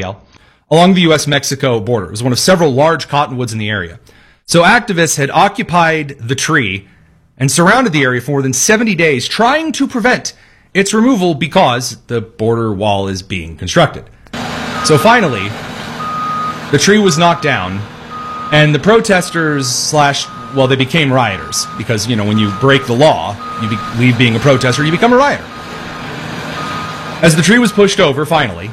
Gabriel, along the U.S.-Mexico border. It was one of several large cottonwoods in the area. So activists had occupied the tree and surrounded the area for more than 70 days, trying to prevent its removal because the border wall is being constructed. So finally, the tree was knocked down, and the protesters they became rioters. Because, when you break the law, you leave being a protester, you become a rioter. As the tree was pushed over, finally,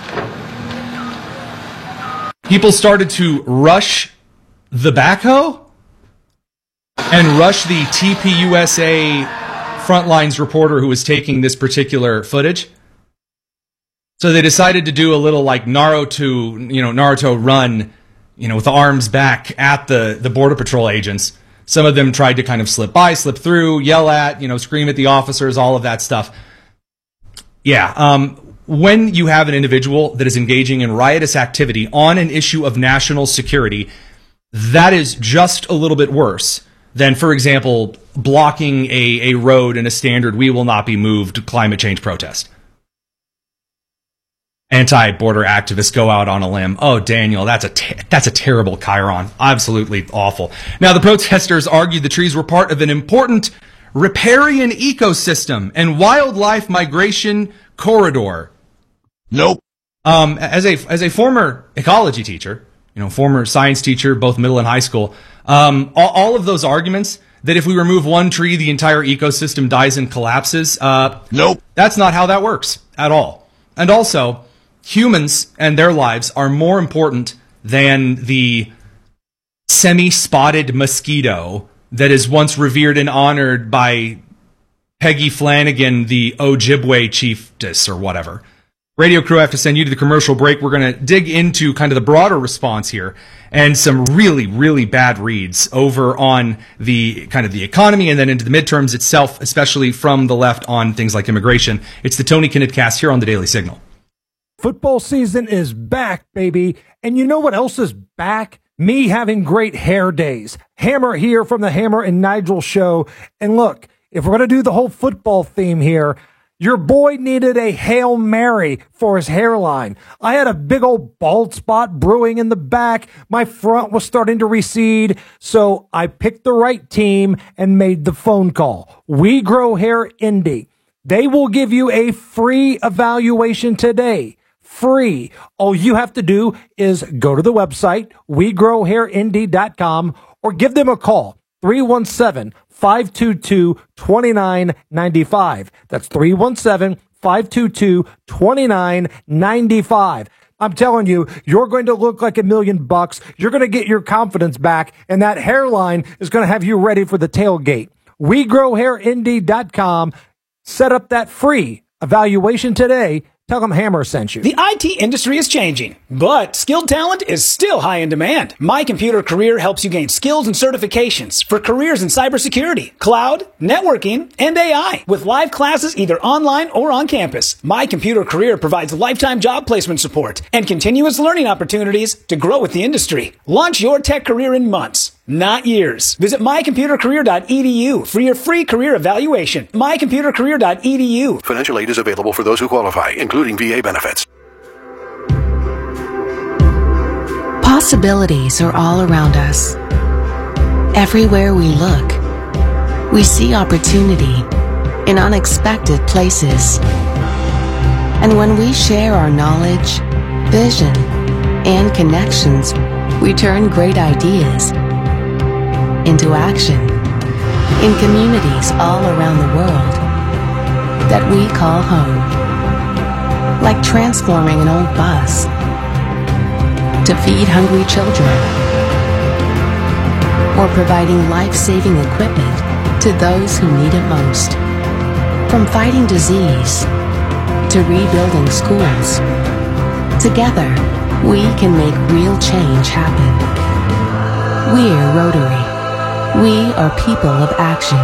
people started to rush the backhoe and rush the TPUSA Frontlines reporter who was taking this particular footage. So they decided to do a little like Naruto run, with the arms back at the Border Patrol agents. Some of them tried to kind of slip through, yell at, scream at the officers, all of that stuff. Yeah, when you have an individual that is engaging in riotous activity on an issue of national security, that is just a little bit worse than, for example, blocking a road in a standard "we will not be moved" climate change protest. Anti-border activists go out on a limb. Oh, Daniel, that's a terrible chyron. Absolutely awful. Now, the protesters argued the trees were part of an important riparian ecosystem and wildlife migration corridor. Nope. As a former ecology teacher, former science teacher, both middle and high school, all of those arguments that if we remove one tree, the entire ecosystem dies and collapses. Nope. That's not how that works at all. And also, humans and their lives are more important than the semi-spotted mosquito that is once revered and honored by Peggy Flanagan, the Ojibwe chiefess or whatever. Radio crew, I have to send you to the commercial break. We're going to dig into kind of the broader response here and some really, really bad reads over on the kind of the economy and then into the midterms itself, especially from the left on things like immigration. It's the Tony Kinnett Cast here on the Daily Signal. Football season is back, baby. And you know what else is back? Me having great hair days. Hammer here from the Hammer and Nigel show. And look, if we're going to do the whole football theme here, your boy needed a Hail Mary for his hairline. I had a big old bald spot brewing in the back. My front was starting to recede. So I picked the right team and made the phone call. We Grow Hair Indy. They will give you a free evaluation today. Free. All you have to do is go to the website, wegrowhairindy.com, or give them a call, 317-522-2995. That's 317-522-2995. I'm telling you, you're going to look like $1 million. You're going to get your confidence back, and that hairline is going to have you ready for the tailgate. wegrowhairindy.com. Set up that free evaluation today. Tell them Hammer sent you. The IT industry is changing, but skilled talent is still high in demand. My Computer Career helps you gain skills and certifications for careers in cybersecurity, cloud, networking, and AI. With live classes either online or on campus, My Computer Career provides lifetime job placement support and continuous learning opportunities to grow with the industry. Launch your tech career in months, not years. Visit mycomputercareer.edu for your free career evaluation. mycomputercareer.edu. Financial aid is available for those who qualify, including VA benefits. Possibilities are all around us. Everywhere we look, we see opportunity in unexpected places. And when we share our knowledge, vision, and connections, we turn great ideas into action in communities all around the world that we call home. Like transforming an old bus to feed hungry children, or providing life-saving equipment to those who need it most. From fighting disease to rebuilding schools, together we can make real change happen. We're Rotary. We are people of action.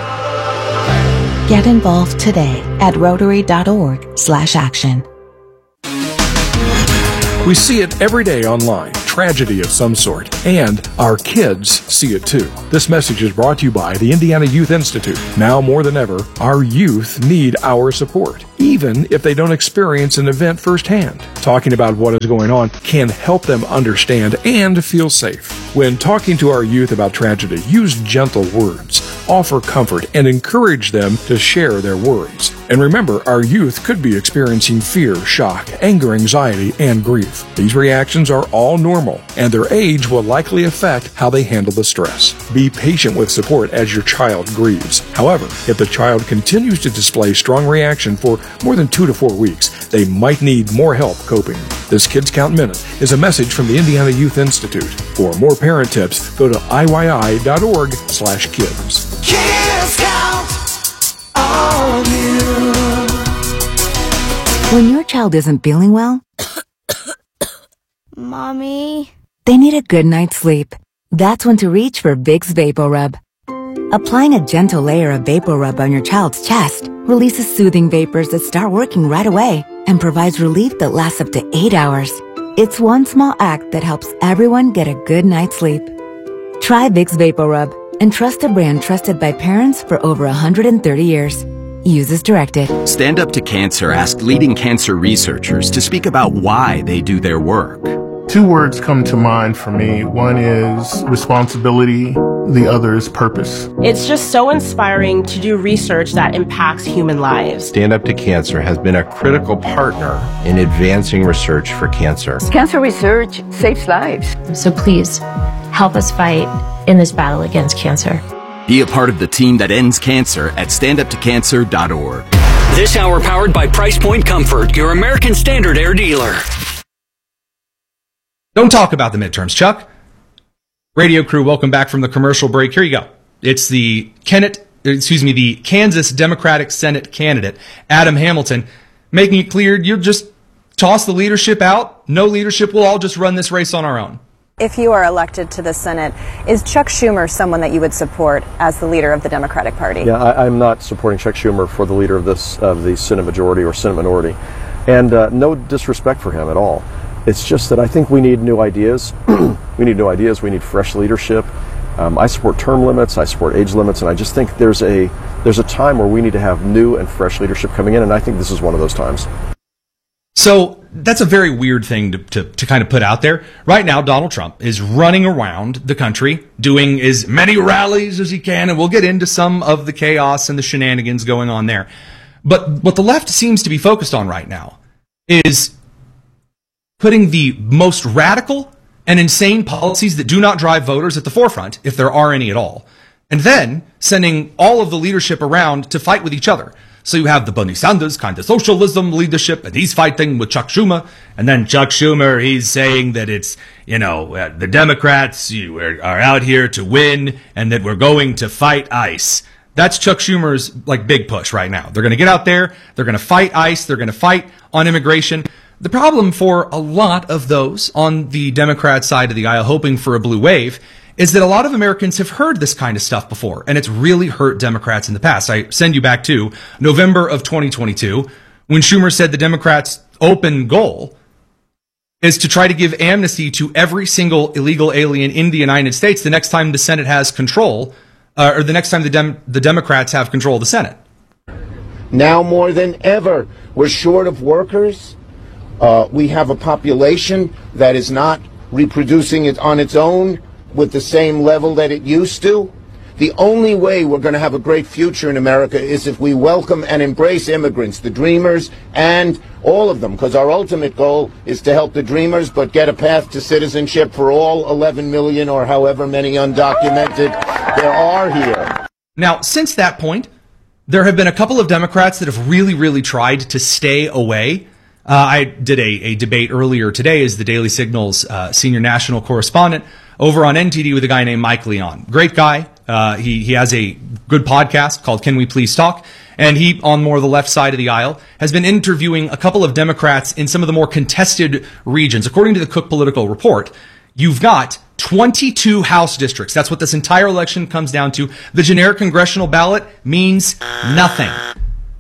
Get involved today at Rotary.org/action. We see it every day online. tragedy of some sort, and our kids see it too. This message is brought to you by the Indiana Youth Institute. Now more than ever, our youth need our support, even if they don't experience an event firsthand. Talking about what is going on can help them understand and feel safe. When talking to our youth about tragedy, use gentle words, offer comfort, and encourage them to share their worries. And remember, our youth could be experiencing fear, shock, anger, anxiety, and grief. These reactions are all normal, and their age will likely affect how they handle the stress. Be patient with support as your child grieves. However, if the child continues to display strong reaction for more than 2 to 4 weeks, they might need more help coping. This Kids Count Minute is a message from the Indiana Youth Institute. For more parent tips, go to IYI.org/kids. Kids Count on you. When your child isn't feeling well, Mommy, they need a good night's sleep. That's when to reach for Vicks VapoRub. Applying a gentle layer of VapoRub on your child's chest releases soothing vapors that start working right away and provides relief that lasts up to 8 hours. It's one small act that helps everyone get a good night's sleep. Try Vicks VapoRub and trust a brand trusted by parents for over 130 years. Use as directed. Stand Up to Cancer asked leading cancer researchers to speak about why they do their work. 2 words come to mind for me. One is responsibility, the other is purpose. It's just so inspiring to do research that impacts human lives. Stand Up to Cancer has been a critical partner in advancing research for cancer. Cancer research saves lives. So please, help us fight in this battle against cancer. Be a part of the team that ends cancer at standuptocancer.org. This hour powered by Price Point Comfort, your American Standard Air dealer. Don't talk about the midterms, Chuck. Radio crew, welcome back from the commercial break. Here you go. It's the Kansas Democratic Senate candidate, Adam Hamilton, making it clear you'll just toss the leadership out. No leadership. We'll all just run this race on our own. If you are elected to the Senate, is Chuck Schumer someone that you would support as the leader of the Democratic Party? Yeah, I'm not supporting Chuck Schumer for the leader of the Senate majority or Senate minority. And no disrespect for him at all. It's just that I think we need new ideas. We need new ideas. We need fresh leadership. I support term limits. I support age limits. And I just think there's a time where we need to have new and fresh leadership coming in. And I think this is one of those times. So that's a very weird thing to kind of put out there. Right now, Donald Trump is running around the country doing as many rallies as he can, and we'll get into some of the chaos and the shenanigans going on there. But what the left seems to be focused on right now is putting the most radical and insane policies that do not drive voters at the forefront, if there are any at all, and then sending all of the leadership around to fight with each other. So you have the Bernie Sanders kind of socialism leadership, and he's fighting with Chuck Schumer. And then Chuck Schumer, he's saying that it's, the Democrats are out here to win and that we're going to fight ICE. That's Chuck Schumer's big push right now. They're going to get out there. They're going to fight ICE. They're going to fight on immigration. The problem for a lot of those on the Democrat side of the aisle hoping for a blue wave is that a lot of Americans have heard this kind of stuff before, and it's really hurt Democrats in the past. I send you back to November of 2022, when Schumer said the Democrats' open goal is to try to give amnesty to every single illegal alien in the United States the next time the Senate has control, or the next time the Democrats have control of the Senate. Now more than ever, we're short of workers. We have a population that is not reproducing it on its own with the same level that it used to. The only way we're going to have a great future in America is if we welcome and embrace immigrants, the dreamers, and all of them, because our ultimate goal is to help the dreamers, but get a path to citizenship for all 11 million or however many undocumented there are here. Now, since that point, there have been a couple of Democrats that have really, really tried to stay away. I did a debate earlier today as the Daily Signal's senior national correspondent over on NTD with a guy named Mike Leon. Great guy. He has a good podcast called Can We Please Talk? And he, on more the left side of the aisle, has been interviewing a couple of Democrats in some of the more contested regions. According to the Cook Political Report, you've got 22 House districts. That's what this entire election comes down to. The generic congressional ballot means nothing.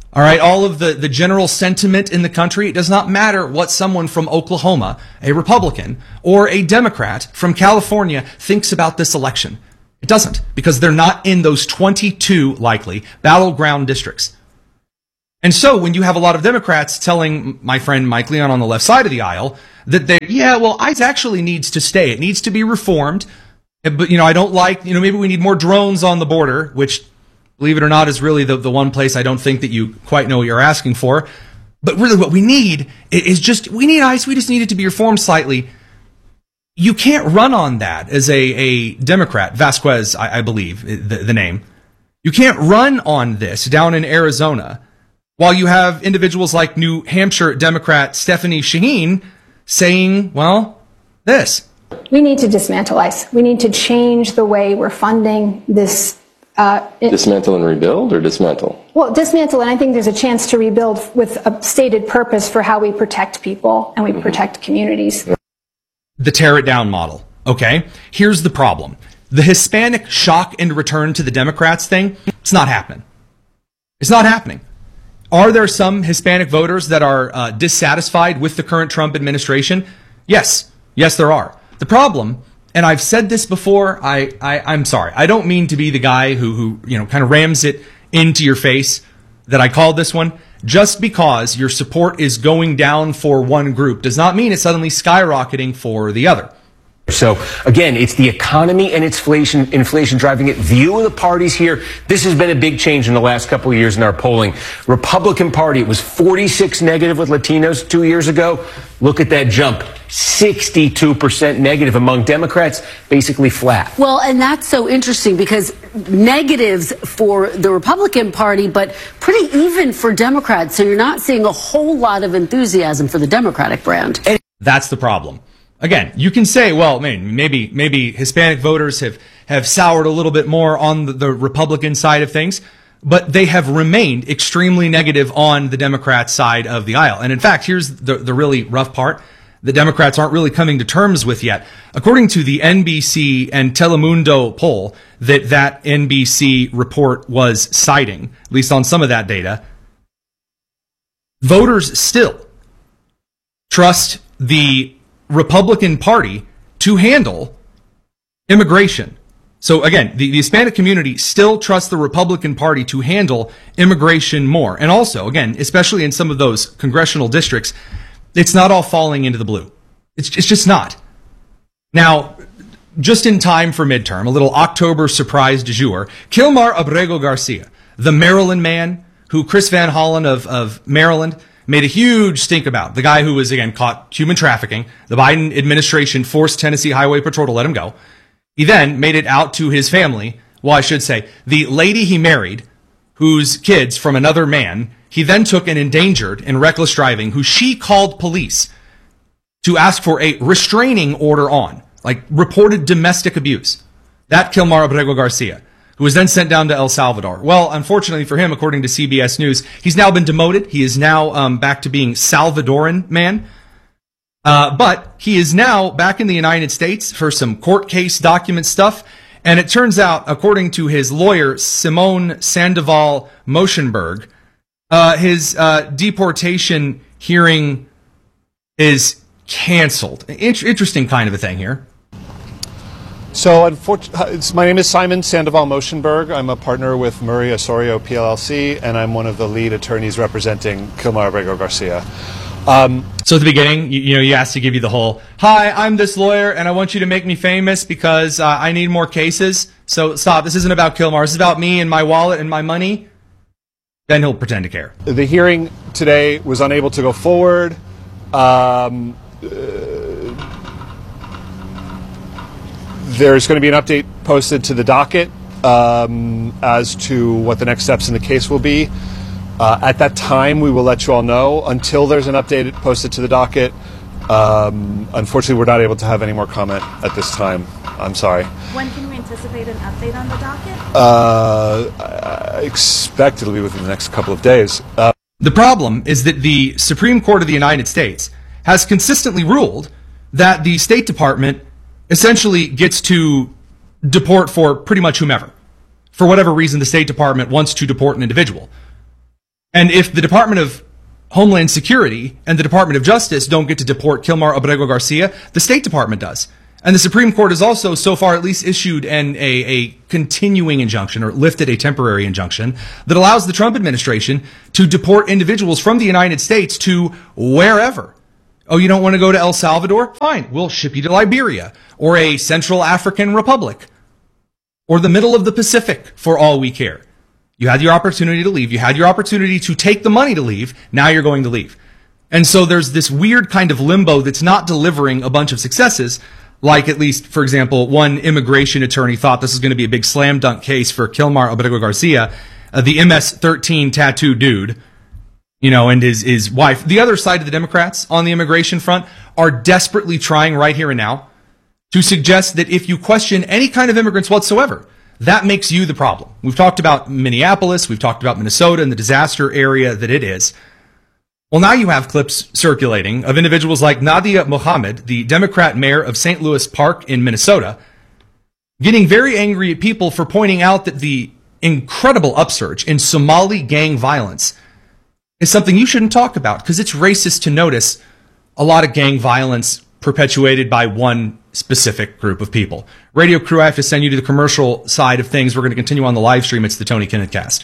All right, all of the general sentiment in the country, it does not matter what someone from Oklahoma, a Republican, or a Democrat from California thinks about this election. It doesn't, because they're not in those 22 likely battleground districts. And so when you have a lot of Democrats telling my friend Mike Leon on the left side of the aisle that ICE actually needs to stay. It needs to be reformed. But, I don't like, maybe we need more drones on the border, which, believe it or not, is really the one place I don't think that you quite know what you're asking for. But really what we need is we need ICE. We just need it to be reformed slightly. You can't run on that as a Democrat, Vasquez, I believe, the name. You can't run on this down in Arizona while you have individuals like New Hampshire Democrat Stephanie Shaheen saying, this. We need to dismantle ICE. We need to change the way we're funding this. Dismantle and rebuild, or dismantle? Well, dismantle, and I think there's a chance to rebuild with a stated purpose for how we protect people and we protect communities. The tear it down model. Okay, here's the problem. The Hispanic shock and return to the Democrats thing, it's not happening. It's not happening. Are there some Hispanic voters that are dissatisfied with the current Trump administration? Yes. Yes, there are. The problem, and I've said this before, I'm sorry. I don't mean to be the guy who kind of rams it into your face that I called this one. Just because your support is going down for one group does not mean it's suddenly skyrocketing for the other. So, again, it's the economy and inflation driving it. View of the parties here. This has been a big change in the last couple of years in our polling. Republican Party, it was 46 negative with Latinos 2 years ago. Look at that jump. 62% negative among Democrats, basically flat. Well, and that's so interesting because negatives for the Republican Party, but pretty even for Democrats. So you're not seeing a whole lot of enthusiasm for the Democratic brand. That's the problem. Again, you can say, maybe Hispanic voters have soured a little bit more on the Republican side of things, but they have remained extremely negative on the Democrat side of the aisle. And in fact, here's the really rough part. The Democrats aren't really coming to terms with yet. According to the NBC and Telemundo poll that NBC report was citing, at least on some of that data, voters still trust the Republican Party to handle immigration. So again, the Hispanic community still trusts the Republican Party to handle immigration more. And also, again, especially in some of those congressional districts, it's not all falling into the blue. It's just not. Now, just in time for midterm, a little October surprise du jour, Kilmar Abrego Garcia, the Maryland man who Chris Van Hollen of Maryland made a huge stink about, the guy who was, again, caught human trafficking. The Biden administration forced Tennessee Highway Patrol to let him go. He then made it out to his family, well, I should say, the lady he married, whose kids from another man, he then took and endangered in reckless driving, who she called police to ask for a restraining order on, like reported domestic abuse. That Kilmar Abrego Garcia, who was then sent down to El Salvador. Well, unfortunately for him, according to CBS News, he's now been demoted. He is now back to being Salvadoran man. But he is now back in the United States for some court case document stuff. And it turns out, according to his lawyer, Simone Sandoval Moschenberg, his deportation hearing is canceled. Interesting kind of a thing here. So, my name is Simon Sandoval Moschenberg. I'm a partner with Murray Osorio PLLC, and I'm one of the lead attorneys representing Kilmar Abrego Garcia. So at the beginning, you asked to give you the whole, hi, I'm this lawyer, and I want you to make me famous because I need more cases. So stop. This isn't about Kilmar. This is about me and my wallet and my money. Then he'll pretend to care. The hearing today was unable to go forward. There's going to be an update posted to the docket as to what the next steps in the case will be. At that time, we will let you all know. Until there's an update posted to the docket, unfortunately, we're not able to have any more comment at this time. I'm sorry. When can we anticipate an update on the docket? I expect it'll be within the next couple of days. The problem is that the Supreme Court of the United States has consistently ruled that the State Department essentially gets to deport for pretty much whomever. For whatever reason, the State Department wants to deport an individual. And if the Department of Homeland Security and the Department of Justice don't get to deport Kilmar Abrego Garcia, the State Department does. And the Supreme Court has also, so far, at least issued a continuing injunction, or lifted a temporary injunction, that allows the Trump administration to deport individuals from the United States to wherever. Oh, you don't want to go to El Salvador? Fine, we'll ship you to Liberia, or a Central African Republic, or the middle of the Pacific, for all we care. You had your opportunity to leave. You had your opportunity to take the money to leave. Now you're going to leave. And so there's this weird kind of limbo that's not delivering a bunch of successes. Like, at least, for example, one immigration attorney thought this was going to be a big slam dunk case for Kilmar Abrego Garcia, the MS-13 tattoo dude, and his wife. The other side of the Democrats on the immigration front are desperately trying right here and now to suggest that if you question any kind of immigrants whatsoever, that makes you the problem. We've talked about Minneapolis, we've talked about Minnesota and the disaster area that it is. Well, now you have clips circulating of individuals like Nadia Mohammed, the Democrat mayor of St. Louis Park in Minnesota, getting very angry at people for pointing out that the incredible upsurge in Somali gang violence is something you shouldn't talk about because it's racist to notice a lot of gang violence perpetuated by one specific group of people. Radio crew, I have to send you to the commercial side of things. We're going to continue on the live stream. It's the Tony Kinnett Cast.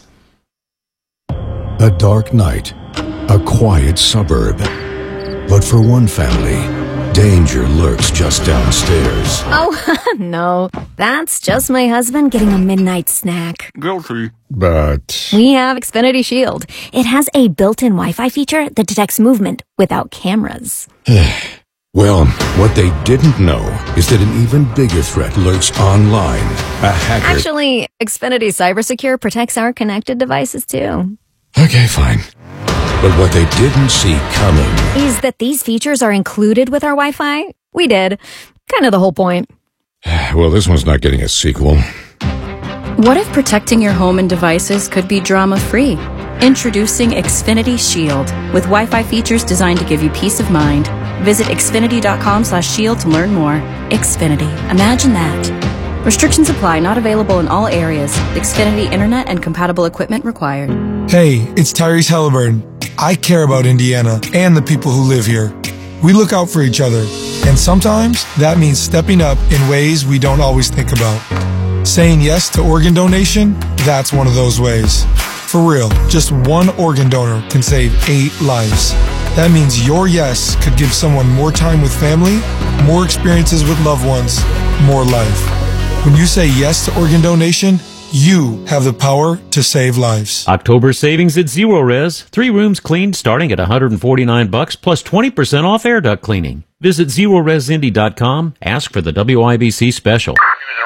A dark night. A quiet suburb. But for one family, danger lurks just downstairs. Oh, no. That's just my husband getting a midnight snack. Guilty. But we have Xfinity Shield. It has a built-in Wi-Fi feature that detects movement without cameras. Well, what they didn't know is that an even bigger threat lurks online. A hacker. Actually, Xfinity CyberSecure protects our connected devices, too. Okay, fine. But what they didn't see coming is that these features are included with our Wi-Fi. We did. Kind of the whole point. Well, this one's not getting a sequel. What if protecting your home and devices could be drama-free? Introducing Xfinity Shield, with Wi-Fi features designed to give you peace of mind. Visit xfinity.com/shield to learn more. Xfinity. Imagine that. Restrictions apply. Not available in all areas. Xfinity Internet and compatible equipment required. Hey, it's Tyrese Halliburton. I care about Indiana and the people who live here. We look out for each other, and sometimes that means stepping up in ways we don't always think about. Saying yes to organ donation, that's one of those ways. For real, just one organ donor can save 8 lives. That means your yes could give someone more time with family, more experiences with loved ones, more life. When you say yes to organ donation, you have the power to save lives. October savings at Zero Res. 3 rooms cleaned starting at $149 plus 20% off air duct cleaning. Visit ZeroResIndy.com. Ask for the WIBC special.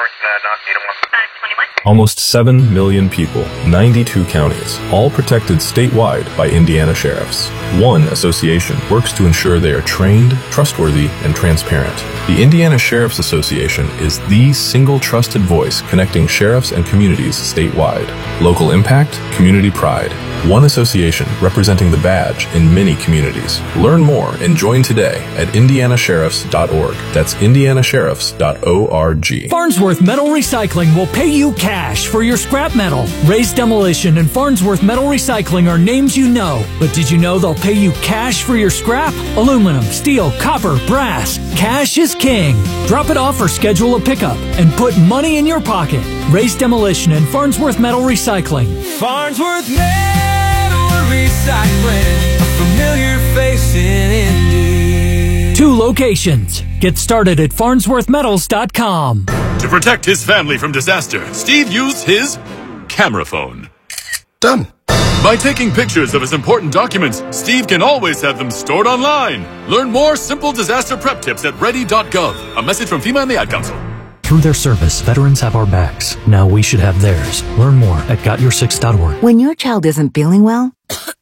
Almost 7 million people, 92 counties, all protected statewide by Indiana sheriffs. One association works to ensure they are trained, trustworthy, and transparent. The Indiana Sheriff's Association is the single trusted voice connecting sheriffs and communities statewide. Local impact, community pride. One association representing the badge in many communities. Learn more and join today at indianasheriffs.org. That's indianasheriffs.org. Farnsworth Metal Recycling will pay you cash for your scrap metal. Raised Demolition and Farnsworth Metal Recycling are names you know. But did you know they'll pay you cash for your scrap? Aluminum, steel, copper, brass. Cash is king. Drop it off or schedule a pickup and put money in your pocket. Raised Demolition and Farnsworth Metal Recycling. Farnsworth Metal Recycling, a familiar face in Indy. 2 locations. Get started at farnsworthmetals.com. To protect his family from disaster, Steve used his camera phone. Done. By taking pictures of his important documents, Steve can always have them stored online. Learn more simple disaster prep tips at ready.gov. A message from FEMA and the Ad Council. Through their service, veterans have our backs. Now we should have theirs. Learn more at GotYour6.org. When your child isn't feeling well,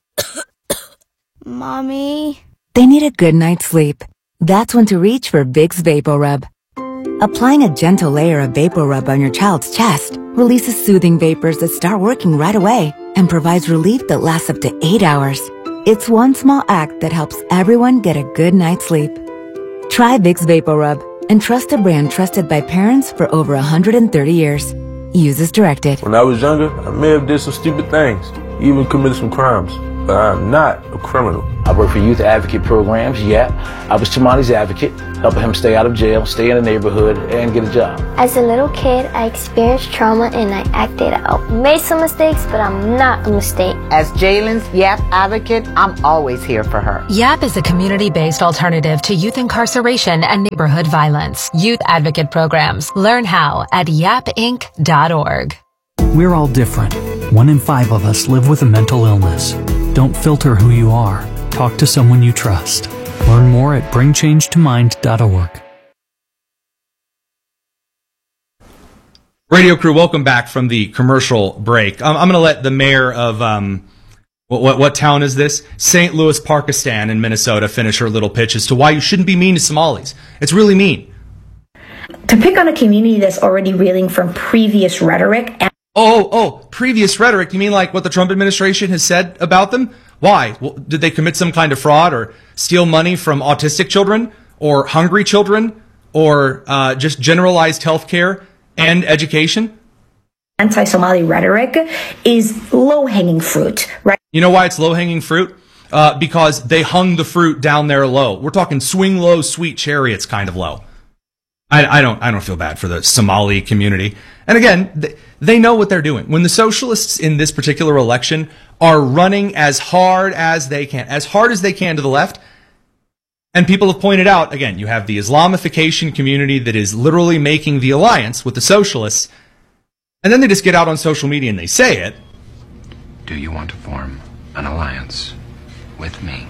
Mommy, they need a good night's sleep. That's when to reach for Vicks VapoRub. Applying a gentle layer of VapoRub on your child's chest releases soothing vapors that start working right away and provides relief that lasts up to 8 hours. It's one small act that helps everyone get a good night's sleep. Try Vicks VapoRub and trust a brand trusted by parents for over 130 years. Use as directed. When I was younger, I may have did some stupid things, even committed some crimes. I'm not a criminal. I work for youth advocate programs, yeah. I was Tamani's advocate, helping him stay out of jail, stay in the neighborhood, and get a job. As a little kid, I experienced trauma and I acted out. Made some mistakes, but I'm not a mistake. As Jalen's YAP advocate, I'm always here for her. YAP is a community-based alternative to youth incarceration and neighborhood violence. Youth advocate programs. Learn how at yapinc.org. We're all different. 1 in 5 of us live with a mental illness. Don't filter who you are. Talk to someone you trust. Learn more at bringchangetomind.org. Radio crew, welcome back from the commercial break. I'm going to let the mayor of what town is this? St. Louis Parkistan in Minnesota finish her little pitch as to why you shouldn't be mean to Somalis. It's really mean. To pick on a community that's already reeling from previous rhetoric. Previous rhetoric? You mean like what the Trump administration has said about them? Why? Well, did they commit some kind of fraud or steal money from autistic children or hungry children or just generalized health care and education? Anti-Somali rhetoric is low-hanging fruit, right? You know why it's low-hanging fruit? Because they hung the fruit down there low. We're talking swing low, sweet chariots kind of low. I don't feel bad for the Somali community. And again, they know what they're doing. When the socialists in this particular election are running as hard as they can to the left, and people have pointed out, again, you have the Islamification community that is literally making the alliance with the socialists, and then they just get out on social media and they say it. Do you want to form an alliance with me?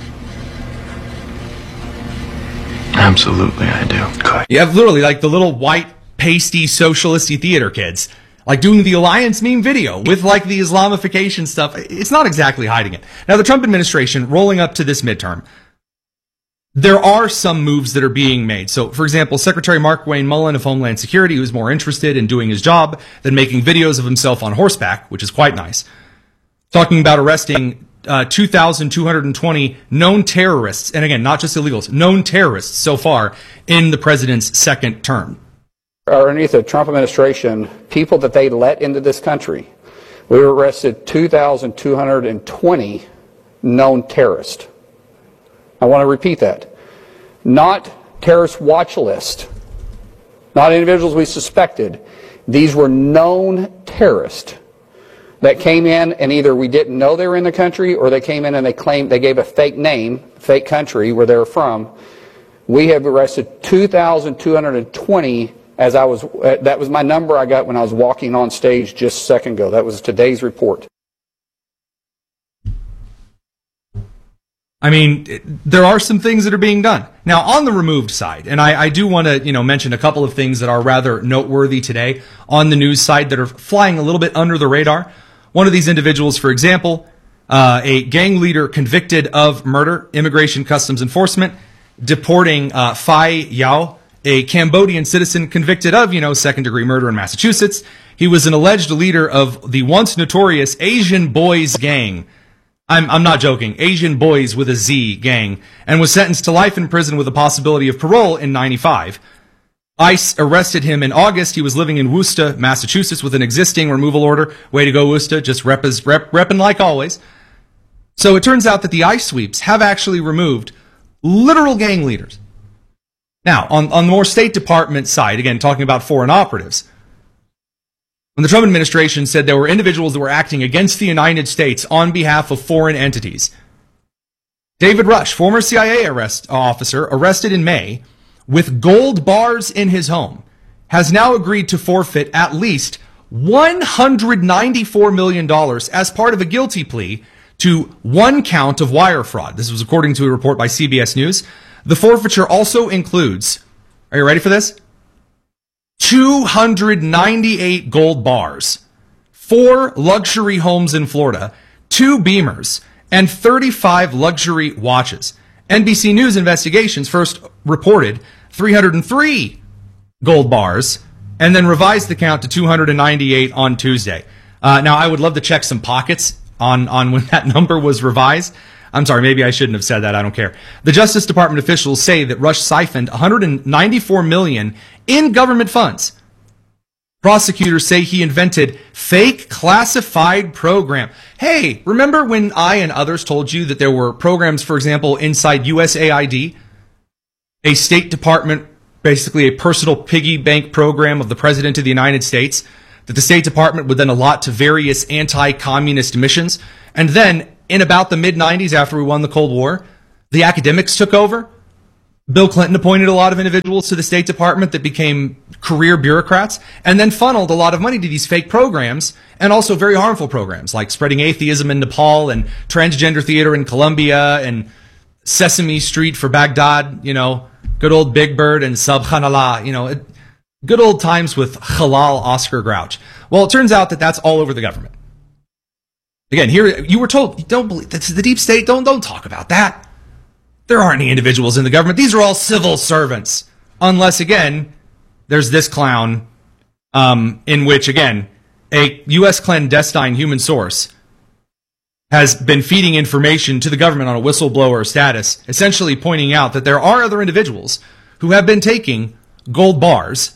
Absolutely, I do. Good. You have literally like the little white, pasty, socialisty theater kids, like doing the alliance meme video with like the Islamification stuff. It's not exactly hiding it. Now, the Trump administration, rolling up to this midterm, there are some moves that are being made. So, for example, Secretary Mark Wayne Mullen of Homeland Security, who's more interested in doing his job than making videos of himself on horseback, which is quite nice, talking about arresting 2,220 known terrorists, and again, not just illegals, known terrorists so far in the president's second term. Underneath the Trump administration, people that they let into this country, we arrested 2,220 known terrorists. I want to repeat that. Not terrorist watch list, not individuals we suspected. These were known terrorists that came in, and either we didn't know they were in the country, or they came in and they claimed, they gave a fake name, fake country where they were from. We have arrested 2,220 as I was, that was my number I got when I was walking on stage just a second ago. That was today's report. I mean, there are some things that are being done. Now, on the removed side, and I do want to, mention a couple of things that are rather noteworthy today on the news side that are flying a little bit under the radar. One of these individuals, for example, a gang leader convicted of murder, Immigration Customs Enforcement, deporting Phai Yao, a Cambodian citizen convicted of, second-degree murder in Massachusetts. He was an alleged leader of the once notorious Asian Boys gang. I'm not joking. Asian Boys with a Z gang, and was sentenced to life in prison with a possibility of parole in 95. ICE arrested him in August. He was living in Worcester, Massachusetts, with an existing removal order. Way to go, Worcester. Just repping like always. So it turns out that the ICE sweeps have actually removed literal gang leaders. Now, on the more State Department side, again, talking about foreign operatives, when the Trump administration said there were individuals that were acting against the United States on behalf of foreign entities, David Rush, former CIA officer, arrested in May with gold bars in his home, has now agreed to forfeit at least $194 million as part of a guilty plea to one count of wire fraud. This was according to a report by CBS News. The forfeiture also includes, are you ready for this? 298 gold bars, 4 luxury homes in Florida, 2 Beamers, and 35 luxury watches. NBC News investigations first reported 303 gold bars and then revised the count to 298 on Tuesday. Now, I would love to check some pockets on when that number was revised. I'm sorry, maybe I shouldn't have said that. I don't care. The Justice Department officials say that Rush siphoned $194 million in government funds Prosecutors say he invented fake classified program. Hey, remember when I and others told you that there were programs, for example, inside USAID, a State Department, basically a personal piggy bank program of the President of the United States, that the State Department would then allot to various anti-communist missions. And then in about the mid-90s, after we won the Cold War, the academics took over. Bill Clinton appointed a lot of individuals to the State Department that became career bureaucrats and then funneled a lot of money to these fake programs and also very harmful programs like spreading atheism in Nepal and transgender theater in Colombia and Sesame Street for Baghdad, you know, good old Big Bird and Subhanallah, you know, good old times with halal Oscar Grouch. Well, it turns out that that's all over the government. Again, here you were told, don't believe that's the deep state. Don't talk about that. There aren't any individuals in the government. These are all civil servants. Unless, again, there's this clown in which, again, a U.S. clandestine human source has been feeding information to the government on a whistleblower status, essentially pointing out that there are other individuals who have been taking gold bars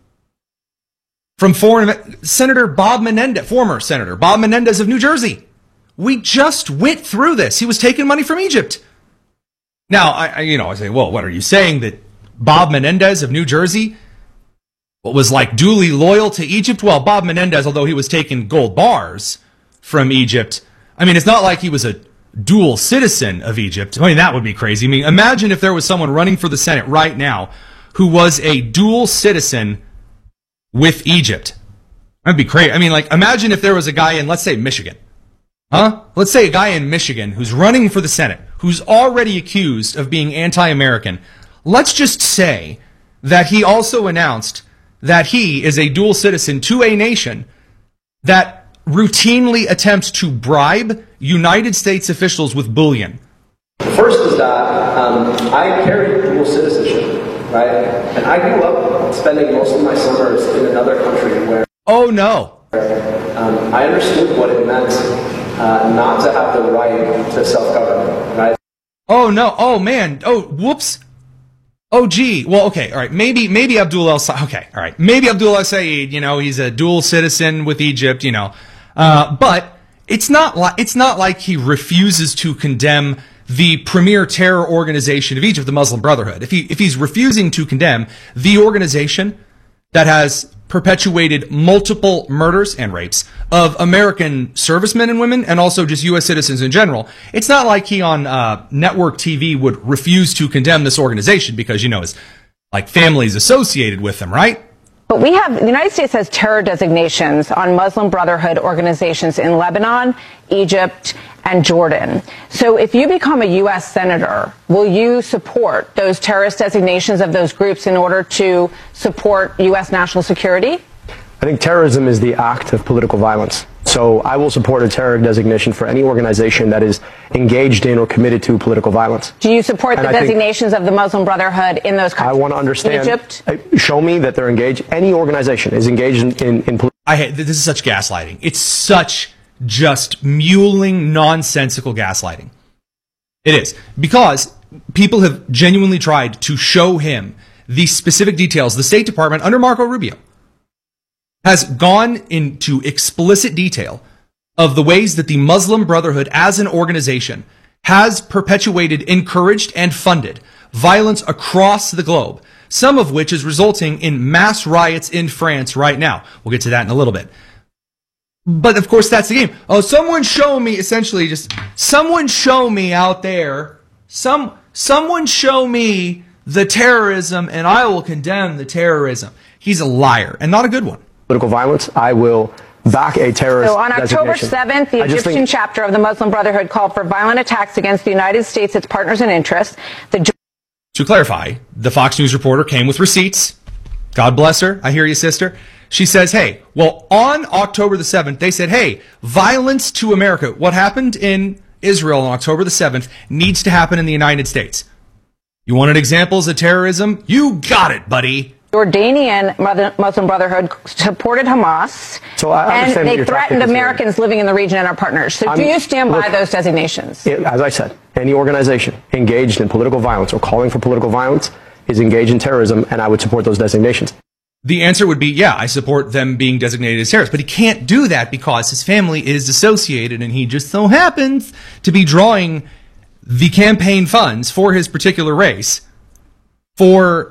from Senator Bob Menendez, former Senator Bob Menendez of New Jersey. We just went through this. He was taking money from Egypt. Now, I say, well, what are you saying, that Bob Menendez of New Jersey was like duly loyal to Egypt? Well, Bob Menendez, although he was taking gold bars from Egypt, I mean, it's not like he was a dual citizen of Egypt. I mean, that would be crazy. I mean, imagine if there was someone running for the Senate right now who was a dual citizen with Egypt. That'd be crazy. I mean, like, imagine if there was a guy in, let's say, Michigan. Let's say a guy in Michigan who's running for the Senate, who's already accused of being anti-American. Let's just say that he also announced that he is a dual citizen to a nation that routinely attempts to bribe United States officials with bullion. First is that I carry dual citizenship, right? And I grew up spending most of my summers in another country where... Oh, no. I understood what it meant not to have the right to self-government, right? Oh, no. Oh, man. Oh, whoops. Oh, gee. Well, okay. All right. Maybe Abdul El-Sayed. Okay. All right. Maybe Abdul El-Sayed, you know, he's a dual citizen with Egypt, you know. But it's not like he refuses to condemn the premier terror organization of Egypt, the Muslim Brotherhood. If he's refusing to condemn the organization that has perpetuated multiple murders and rapes of American servicemen and women and also just U.S. citizens in general, it's not like he on network TV would refuse to condemn this organization because, you know, his like families associated with them, right? But the United States has terror designations on Muslim Brotherhood organizations in Lebanon, Egypt, and Jordan. So if you become a U.S. senator, will you support those terrorist designations of those groups in order to support U.S. national security? I think terrorism is the act of political violence. So I will support a terror designation for any organization that is engaged in or committed to political violence. Do you support the designations of the Muslim Brotherhood in those countries? I want to understand. Egypt? Show me that they're engaged. Any organization is engaged in political. This is such gaslighting. It's such just muling, nonsensical gaslighting. It is. Because people have genuinely tried to show him the specific details. The State Department, under Marco Rubio, has gone into explicit detail of the ways that the Muslim Brotherhood as an organization has perpetuated, encouraged, and funded violence across the globe, some of which is resulting in mass riots in France right now. We'll get to that in a little bit. But of course, that's the game. Oh, someone show me, essentially, just someone show me out there, someone show me the terrorism and I will condemn the terrorism. He's a liar and not a good one. Political violence, I will back a terrorist So on October designation. 7th, the Egyptian chapter of the Muslim Brotherhood called for violent attacks against the United States, its partners and interests. To clarify, the Fox News reporter came with receipts. God bless her. I hear you, sister. She says, hey, well, on October the 7th, they said, hey, violence to America. What happened in Israel on October the 7th needs to happen in the United States. You wanted examples of terrorism? You got it, buddy. Jordanian Muslim Brotherhood supported Hamas, and they threatened Americans living in the region and our partners. So do you stand by those designations? As I said, any organization engaged in political violence or calling for political violence is engaged in terrorism, and I would support those designations. the answer would be, yeah, I support them being designated as terrorists. But he can't do that because his family is associated, and he just so happens to be drawing the campaign funds for his particular race for,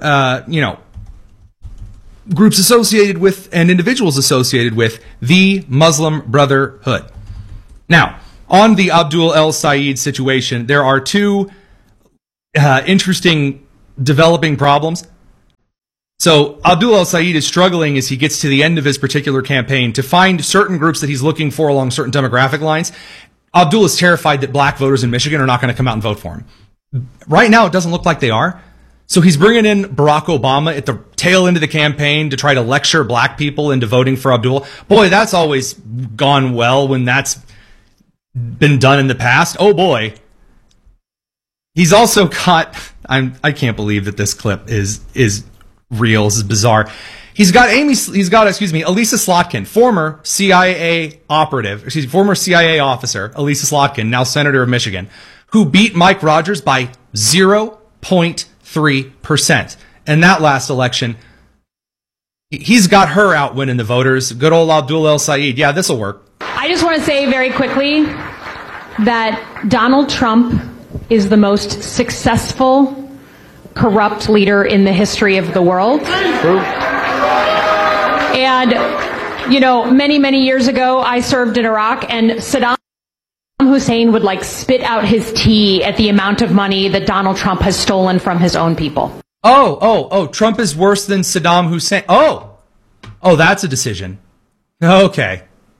groups associated with and individuals associated with the Muslim Brotherhood. Now, on the Abdul El Sayed situation, there are two interesting developing problems. So Abdul El Sayed is struggling as he gets to the end of his particular campaign to find certain groups that he's looking for along certain demographic lines. Abdul is terrified that black voters in Michigan are not going to come out and vote for him. Right now, it doesn't look like they are. So he's bringing in Barack Obama at the tail end of the campaign to try to lecture black people into voting for Abdul. Boy, that's always gone well when that's been done in the past. Oh boy. He's also got, I can't believe that this clip is real. This is bizarre. He's got Elisa Slotkin, former CIA officer, Elisa Slotkin, now senator of Michigan, who beat Mike Rogers by 0.3%. And that last election, he's got her out winning the voters. Good old Abdul El Sayed. Yeah, this'll work. I just want to say very quickly that Donald Trump is the most successful corrupt leader in the history of the world. True. And, many, many years ago, I served in Iraq, and Saddam Hussein would spit out his tea at the amount of money that Donald Trump has stolen from his own people. Oh, Trump is worse than Saddam Hussein. Oh, that's a decision. Okay.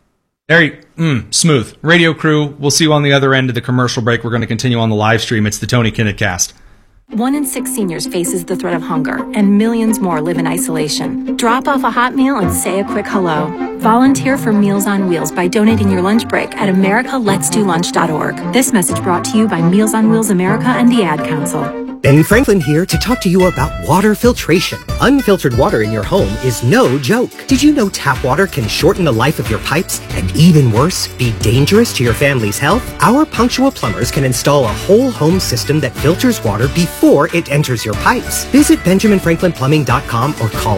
Smooth. Radio crew, we'll see you on the other end of the commercial break. We're going to continue on the live stream. It's the Tony Kinnett Cast. 1 in 6 seniors faces the threat of hunger, and millions more live in isolation. Drop off a hot meal and say a quick hello. Volunteer for Meals on Wheels by donating your lunch break at americaletsdolunch.org. This message brought to you by Meals on Wheels America and the Ad Council. Ben Franklin here to talk to you about water filtration. Unfiltered water in your home is no joke. Did you know tap water can shorten the life of your pipes and, even worse, be dangerous to your family's health? Our punctual plumbers can install a whole home system that filters water before it enters your pipes. Visit BenjaminFranklinPlumbing.com or call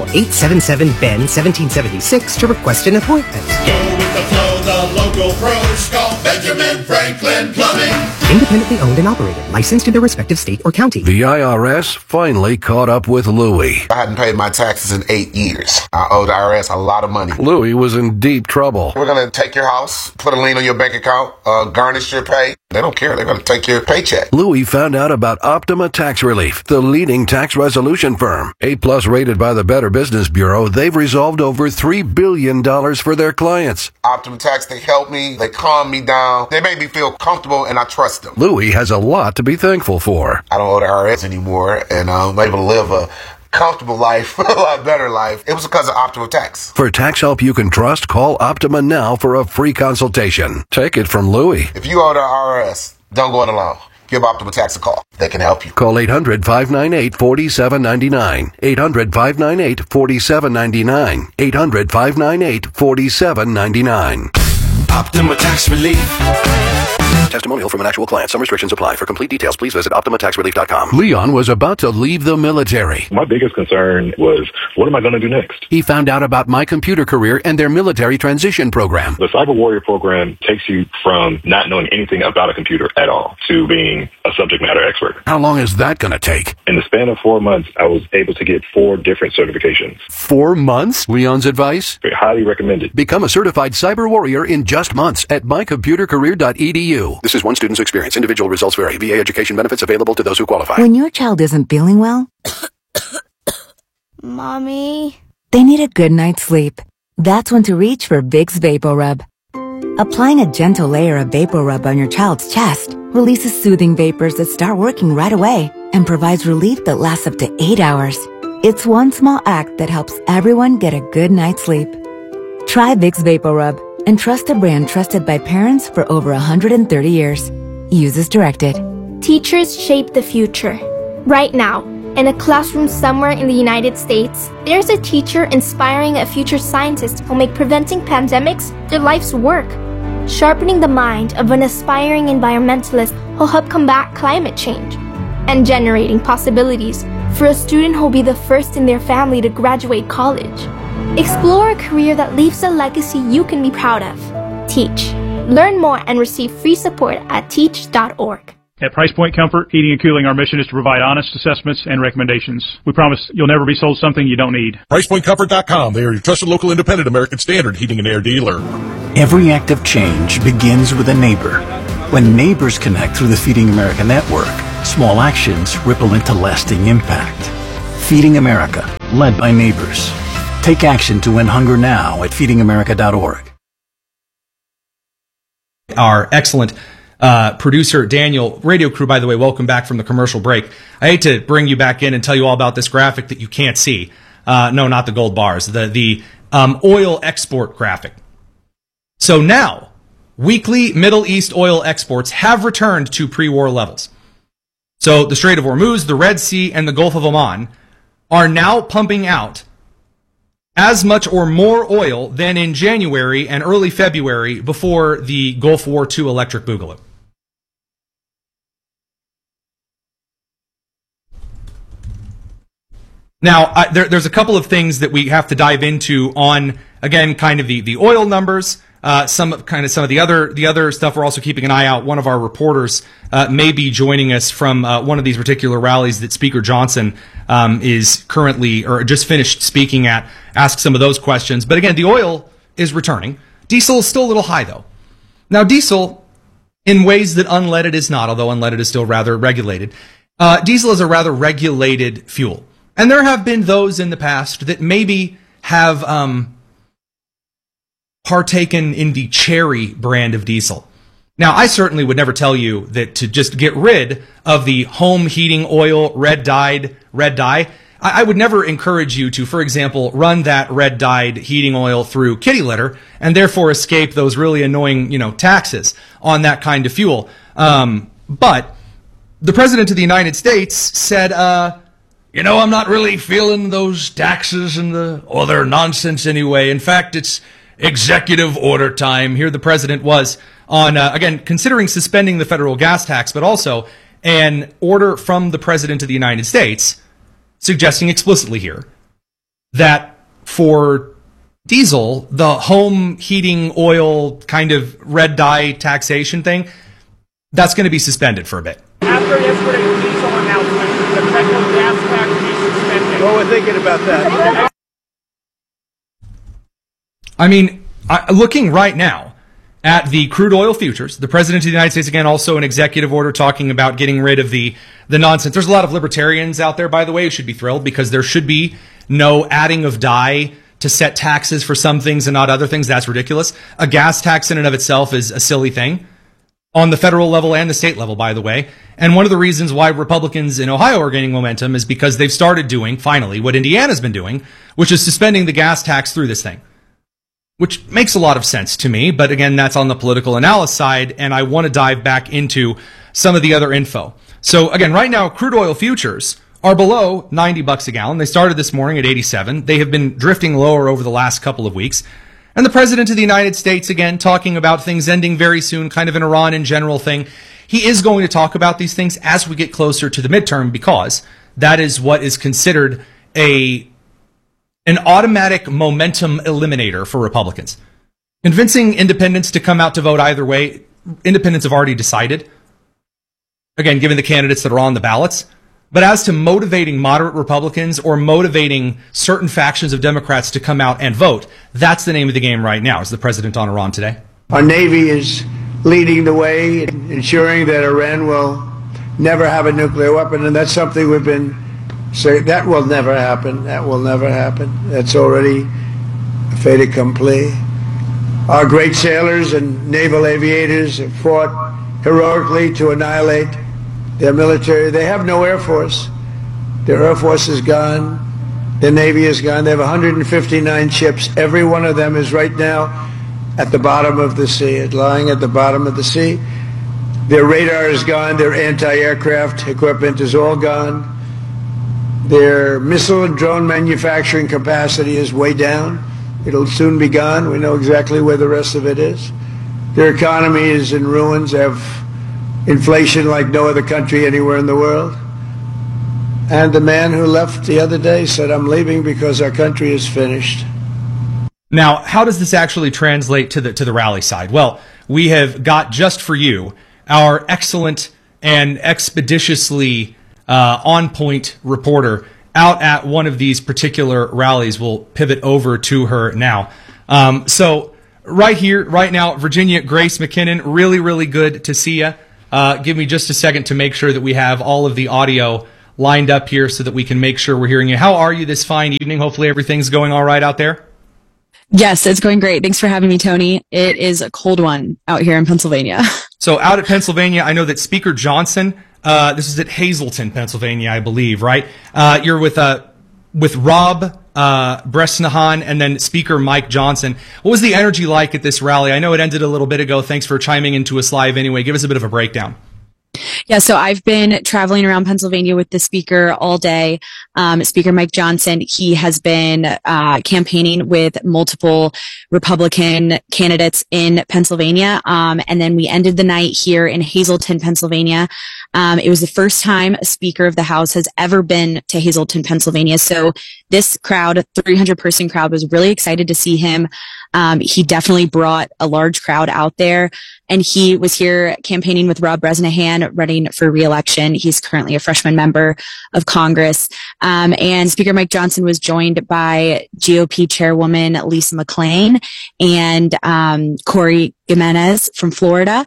877-BEN-1776 to request an appointment. Go with the flow, the local pros call Benjamin Franklin Plumbing. Independently owned and operated, licensed in their respective state or county. The IRS finally caught up with Louie. I hadn't paid my taxes in 8 years. I owed the IRS a lot of money. Louie was in deep trouble. We're going to take your house, put a lien on your bank account, garnish your pay. They don't care. They're going to take your paycheck. Louie found out about Optima Tax Relief, the leading tax resolution firm. A+ rated by the Better Business Bureau, they've resolved over $3 billion for their clients. Optima Tax, they help me. They calm me down. They make me feel comfortable, and I trust them. Louie has a lot to be thankful for. I don't owe the IRS anymore, and I'm able to live a comfortable life, a lot better life. It was because of Optima Tax. For tax help you can trust, call Optima now for a free consultation. Take it from Louie. If you owe the IRS, don't go it alone. Give Optima Tax a call. They can help you. Call 800-598-4799. 800-598-4799. 800-598-4799. Optima Tax Relief. Testimonial from an actual client. Some restrictions apply. For complete details, please visit OptimaTaxRelief.com. Leon was about to leave the military. My biggest concern was, what am I going to do next? He found out about My Computer Career and their military transition program. The Cyber Warrior program takes you from not knowing anything about a computer at all to being a subject matter expert. How long is that going to take? In the span of 4 months, I was able to get 4 different certifications. 4 months? Leon's advice? Highly recommended. Become a certified cyber warrior in just months at mycomputercareer.edu. This is one student's experience. Individual results vary. VA education benefits available to those who qualify. When your child isn't feeling well, Mommy, they need a good night's sleep. That's when to reach for Vicks VapoRub. Applying a gentle layer of VapoRub on your child's chest releases soothing vapors that start working right away and provides relief that lasts up to 8 hours. It's one small act that helps everyone get a good night's sleep. Try Vicks VapoRub and trust a brand trusted by parents for over 130 years. Use as directed. teachers shape the future. Right now, in a classroom somewhere in the United States, there's a teacher inspiring a future scientist who'll make preventing pandemics their life's work, sharpening the mind of an aspiring environmentalist who'll help combat climate change, and generating possibilities for a student who will be the first in their family to graduate college. Explore a career that leaves a legacy you can be proud of. Teach. Learn more and receive free support at teach.org. At Price Point Comfort Heating and Cooling, our mission is to provide honest assessments and recommendations. We promise you'll never be sold something you don't need. PricePointComfort.com. They are your trusted local independent American Standard heating and air dealer. Every act of change begins with a neighbor. When neighbors connect through the Feeding America network, small actions ripple into lasting impact. Feeding America, led by neighbors. Take action to end hunger now at feedingamerica.org. Our excellent producer, Daniel, radio crew, by the way, welcome back from the commercial break. I hate to bring you back in and tell you all about this graphic that you can't see. No, not the gold bars, the oil export graphic. So now, weekly Middle East oil exports have returned to pre-war levels. So the Strait of Hormuz, the Red Sea, and the Gulf of Oman are now pumping out as much or more oil than in January and early February before the Gulf War II electric boogaloo. Now, there's a couple of things that we have to dive into on, again, kind of the oil numbers, some of the other stuff. We're also keeping an eye out. One of our reporters may be joining us from one of these particular rallies that Speaker Johnson is currently or just finished speaking at. Ask some of those questions. But again, the oil is returning. Diesel is still a little high, though. Now, diesel, in ways that unleaded is not, although unleaded is still rather regulated, diesel is a rather regulated fuel. And there have been those in the past that maybe have partaken in the Cherry brand of diesel. Now, I certainly would never tell you that to just get rid of the home heating oil red dye. I would never encourage you to, for example, run that red dyed heating oil through kitty litter and therefore escape those really annoying, taxes on that kind of fuel. But the President of the United States said, I'm not really feeling those taxes and they're nonsense anyway. In fact, it's executive order time. Here the President was on, again, considering suspending the federal gas tax, but also an order from the President of the United States suggesting explicitly here that for diesel, the home heating oil kind of red dye taxation thing, that's going to be suspended for a bit. After yesterday's diesel announcement, the federal gas tax be suspended. What we're thinking about that? I mean, looking right now at the crude oil futures, the President of the United States, again, also an executive order talking about getting rid of the nonsense. There's a lot of libertarians out there, by the way, who should be thrilled because there should be no adding of dye to set taxes for some things and not other things. That's ridiculous. A gas tax in and of itself is a silly thing on the federal level and the state level, by the way. And one of the reasons why Republicans in Ohio are gaining momentum is because they've started doing, finally, what Indiana's been doing, which is suspending the gas tax through this thing. Which makes a lot of sense to me, but again, that's on the political analysis side, and I want to dive back into some of the other info. So again, right now, crude oil futures are below $90 a gallon. They started this morning at 87. They have been drifting lower over the last couple of weeks. And the President of the United States, again, talking about things ending very soon, kind of an Iran in general thing. He is going to talk about these things as we get closer to the midterm because that is what is considered an automatic momentum eliminator for Republicans. Convincing independents to come out to vote either way, independents have already decided, again, given the candidates that are on the ballots. But as to motivating moderate Republicans or motivating certain factions of Democrats to come out and vote, that's the name of the game right now. Is the President on Iran today? Our Navy is leading the way, ensuring that Iran will never have a nuclear weapon, and that's something we've been saying. That will never happen. That will never happen. That's already a fait accompli. Our great sailors and naval aviators have fought heroically to annihilate their military. They have no air force. Their air force is gone. Their Navy is gone. They have 159 ships. Every one of them is right now at the bottom of the sea, lying at the bottom of the sea. Their radar is gone. Their anti-aircraft equipment is all gone. Their missile and drone manufacturing capacity is way down. It'll soon be gone. We know exactly where the rest of it is. Their economy is in ruins. They have inflation like no other country anywhere in the world. And the man who left the other day said, I'm leaving because our country is finished. Now, how does this actually translate to the rally side? Well, we have got just for you our excellent and expeditiously on-point reporter out at one of these particular rallies. We'll pivot over to her now. So right here, right now, Virginia Grace McKinnon, really, really good to see you. Give me just a second to make sure that we have all of the audio lined up here so that we can make sure we're hearing you. How are you this fine evening? Hopefully everything's going all right out there. Yes, it's going great. Thanks for having me, Tony. It is a cold one out here in Pennsylvania. So out at Pennsylvania, I know that Speaker Johnson, this is at Hazleton, Pennsylvania, I believe, right? You're with Rob Bresnahan and then Speaker Mike Johnson. What was the energy like at this rally? I know it ended a little bit ago. Thanks for chiming into us live anyway. Give us a bit of a breakdown. Yeah, so I've been traveling around Pennsylvania with the speaker all day. Speaker Mike Johnson, he has been campaigning with multiple Republican candidates in Pennsylvania. And then we ended the night here in Hazleton, Pennsylvania. It was the first time a Speaker of the House has ever been to Hazleton, Pennsylvania. So this crowd, a 300-person crowd, was really excited to see him. He definitely brought a large crowd out there, and he was here campaigning with Rob Bresnahan, running for re-election. He's currently a freshman member of Congress. And Speaker Mike Johnson was joined by GOP Chairwoman Lisa McClain and Corey Jimenez from Florida.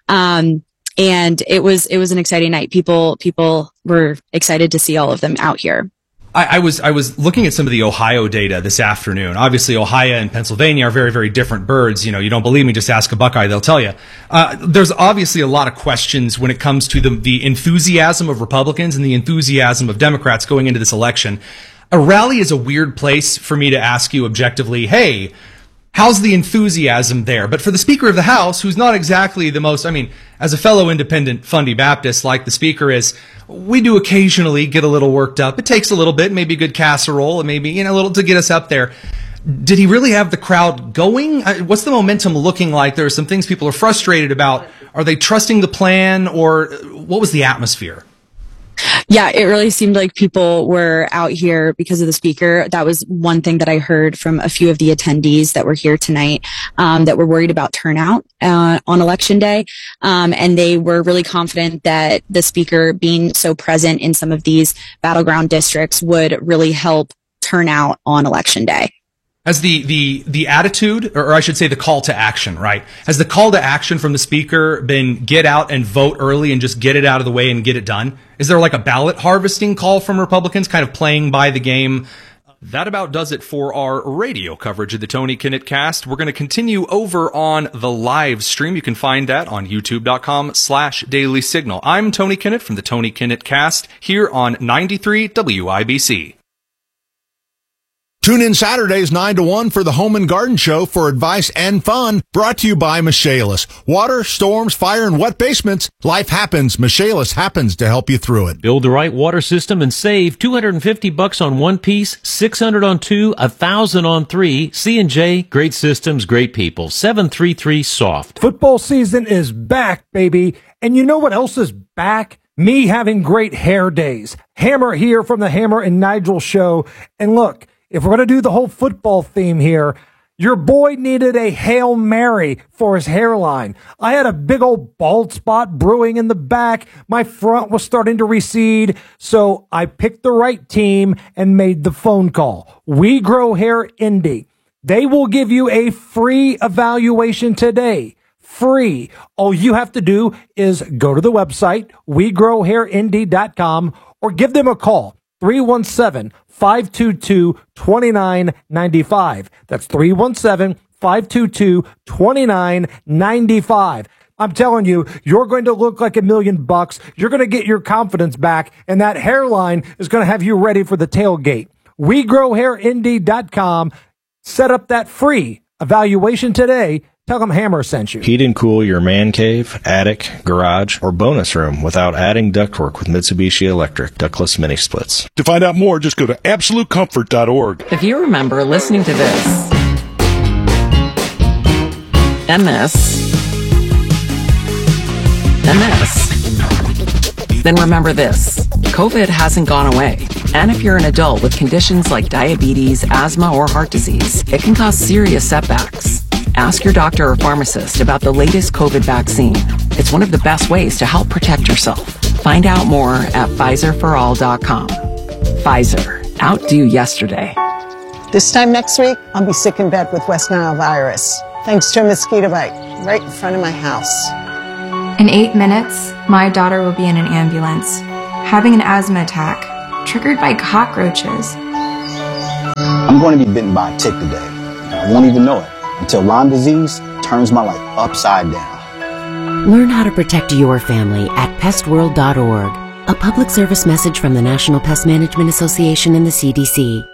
And it was an exciting night. People were excited to see all of them out here. I was looking at some of the Ohio data this afternoon. Obviously, Ohio and Pennsylvania are very, very different birds. You know, you don't believe me, just ask a Buckeye, they'll tell you. There's obviously a lot of questions when it comes to the enthusiasm of Republicans and the enthusiasm of Democrats going into this election. A rally is a weird place for me to ask you objectively, hey, how's the enthusiasm there? But for the Speaker of the House, who's not exactly the most, I mean, as a fellow independent Fundy Baptist like the Speaker is, we do occasionally get a little worked up. It takes a little bit, maybe a good casserole, and maybe, a little to get us up there. Did he really have the crowd going? What's the momentum looking like? There are some things people are frustrated about. Are they trusting the plan, or what was the atmosphere? Yeah, it really seemed like people were out here because of the speaker. That was one thing that I heard from a few of the attendees that were here tonight, that were worried about turnout on election day. And they were really confident that the speaker being so present in some of these battleground districts would really help turnout on election day. Has the attitude, or I should say the call to action, right? Has the call to action from the speaker been get out and vote early and just get it out of the way and get it done? Is there like a ballot harvesting call from Republicans, kind of playing by the game? That about does it for our radio coverage of the Tony Kinnett Cast. We're going to continue over on the live stream. You can find that on youtube.com/Daily Signal. I'm Tony Kinnett from the Tony Kinnett Cast here on 93 WIBC. Tune in Saturdays 9 to 1 for the Home and Garden Show for advice and fun, brought to you by Michaelis. Water, storms, fire, and wet basements. Life happens. Michaelis happens to help you through it. Build the right water system and save $250 on one piece, $600 on two, $1,000 on three. C&J, great systems, great people. 733-SOFT. Football season is back, baby. And you know what else is back? Me having great hair days. Hammer here from the Hammer and Nigel Show. And look, if we're going to do the whole football theme here, your boy needed a Hail Mary for his hairline. I had a big old bald spot brewing in the back. My front was starting to recede. So I picked the right team and made the phone call. We Grow Hair Indy. They will give you a free evaluation today. Free. All you have to do is go to the website, wegrowhairindy.com, or give them a call. 317-522-2995. That's 317-522-2995. I'm telling you, you're going to look like $1 million. You're going to get your confidence back, and that hairline is going to have you ready for the tailgate. WeGrowHairIndy.com. Set up that free evaluation today. Tell them Hammer sent you. Heat and cool your man cave, attic, garage, or bonus room without adding ductwork with Mitsubishi Electric ductless mini splits. To find out more, just go to absolutecomfort.org. If you remember listening to this, and this, and this, then remember this. COVID hasn't gone away. And if you're an adult with conditions like diabetes, asthma, or heart disease, it can cause serious setbacks. Ask your doctor or pharmacist about the latest COVID vaccine. It's one of the best ways to help protect yourself. Find out more at PfizerForAll.com. Pfizer, outdo yesterday. This time next week, I'll be sick in bed with West Nile virus, thanks to a mosquito bite right in front of my house. In 8 minutes, my daughter will be in an ambulance, having an asthma attack, triggered by cockroaches. I'm going to be bitten by a tick today. I won't even know it until Lyme disease turns my life upside down. Learn how to protect your family at pestworld.org. A public service message from the National Pest Management Association and the CDC.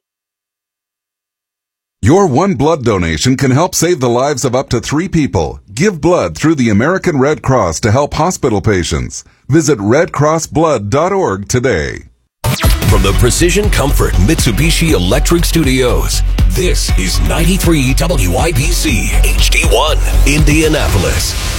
Your one blood donation can help save the lives of up to 3 people. Give blood through the American Red Cross to help hospital patients. Visit redcrossblood.org today. From the Precision Comfort Mitsubishi Electric Studios, this is 93 WIBC HD1, Indianapolis.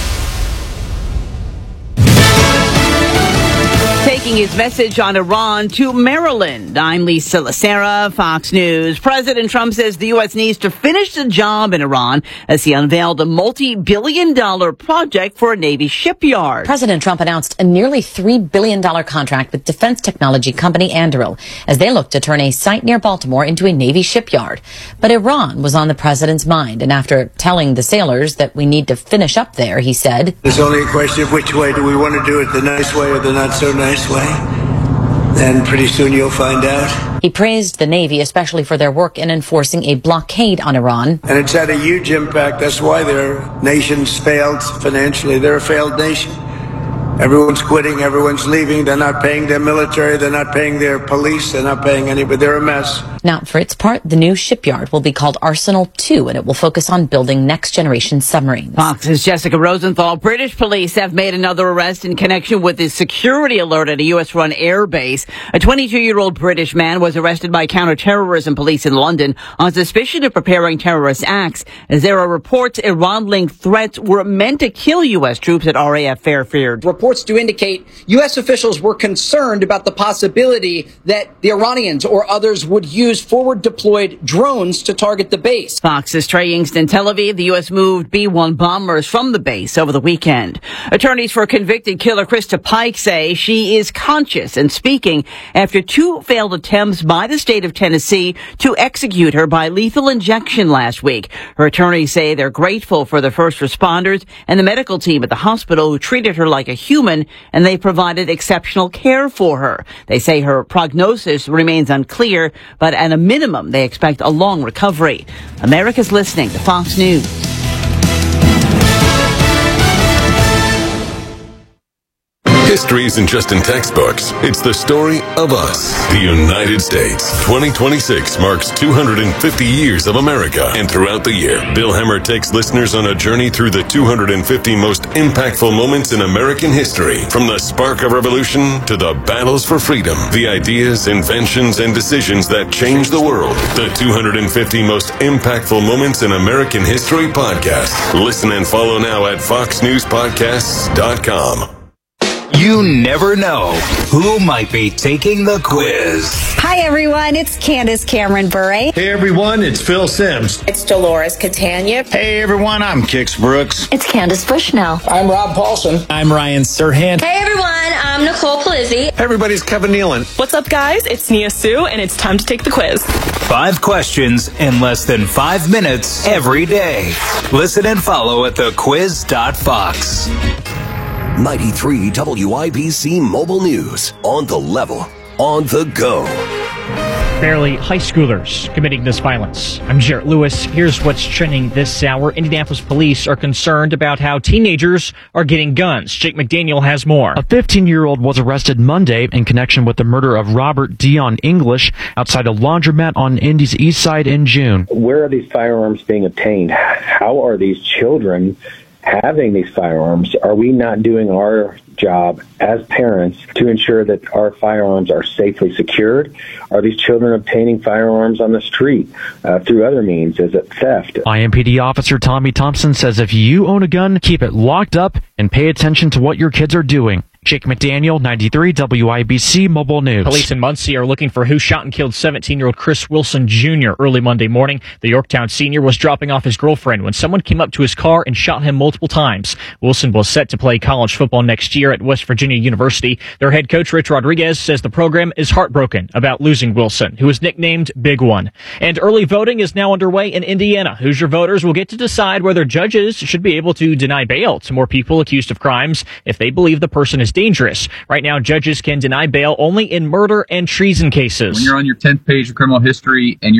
Taking his message on Iran to Maryland, I'm Lisa Lacera, Fox News. President Trump says the U.S. needs to finish the job in Iran as he unveiled a multi-billion-dollar project for a Navy shipyard. President Trump announced a nearly $3 billion contract with defense technology company Anduril as they look to turn a site near Baltimore into a Navy shipyard. But Iran was on the president's mind, and after telling the sailors that we need to finish up there, he said, "There's only a question of which way do we want to do it, the nice way or the not so nice way. Then pretty soon you'll find out." He praised the Navy, especially for their work in enforcing a blockade on Iran. And it's had a huge impact. That's why their nation's failed financially. They're a failed nation. Everyone's quitting. Everyone's leaving. They're not paying their military. They're not paying their police. They're not paying anybody. They're a mess. Now, for its part, the new shipyard will be called Arsenal 2, and it will focus on building next-generation submarines. Fox's Jessica Rosenthal. British police have made another arrest in connection with the security alert at a U.S.-run air base. A 22-year-old British man was arrested by counterterrorism police in London on suspicion of preparing terrorist acts, as there are reports Iran-linked threats were meant to kill U.S. troops at RAF Fairfield. Reports do indicate U.S. officials were concerned about the possibility that the Iranians or others would use forward-deployed drones to target the base. Fox's Trey Yingst in Tel Aviv. The U.S. moved B-1 bombers from the base over the weekend. Attorneys for convicted killer Krista Pike say she is conscious and speaking after 2 failed attempts by the state of Tennessee to execute her by lethal injection last week. Her attorneys say they're grateful for the first responders and the medical team at the hospital who treated her like a human, and they provided exceptional care for her. They say her prognosis remains unclear, but at a minimum, they expect a long recovery. America's listening to Fox News. History isn't just in textbooks. It's the story of us. The United States. 2026 marks 250 years of America. And throughout the year, Bill Hemmer takes listeners on a journey through the 250 most impactful moments in American history. From the spark of revolution to the battles for freedom. The ideas, inventions, and decisions that changed the world. The 250 most impactful moments in American history podcast. Listen and follow now at foxnewspodcasts.com. You never know who might be taking the quiz. Hi, everyone. It's Candace Cameron Bure. Hey, everyone. It's Phil Sims. It's Dolores Catania. Hey, everyone. I'm Kix Brooks. It's Candace Bushnell. I'm Rob Paulson. I'm Ryan Serhant. Hey, everyone. I'm Nicole Palizzi. Hey, everybody's Kevin Nealon. What's up, guys? It's Nia Sue, and it's time to take the quiz. 5 questions in less than 5 minutes every day. Listen and follow at thequiz.fox. 93 WIBC Mobile News. On the level. On the go. Barely high schoolers committing this violence. I'm Jarrett Lewis. Here's what's trending this hour. Indianapolis police are concerned about how teenagers are getting guns. Jake McDaniel has more. A 15-year-old was arrested Monday in connection with the murder of Robert Dion English outside a laundromat on Indy's east side in June. Where are these firearms being obtained? How are these children having these firearms? Are we not doing our job as parents to ensure that our firearms are safely secured? Are these children obtaining firearms on the street through other means? Is it theft? IMPD officer Tommy Thompson says if you own a gun, keep it locked up and pay attention to what your kids are doing. Jake McDaniel, 93 WIBC Mobile News. Police in Muncie are looking for who shot and killed 17-year-old Chris Wilson Jr. early Monday morning. The Yorktown senior was dropping off his girlfriend when someone came up to his car and shot him multiple times. Wilson was set to play college football next year at West Virginia University. Their head coach, Rich Rodriguez, says the program is heartbroken about losing Wilson, who is nicknamed Big One. And early voting is now underway in Indiana. Hoosier voters will get to decide whether judges should be able to deny bail to more people accused of crimes if they believe the person is dangerous. Right now, judges can deny bail only in murder and treason cases. When you're on your 10th page of criminal history and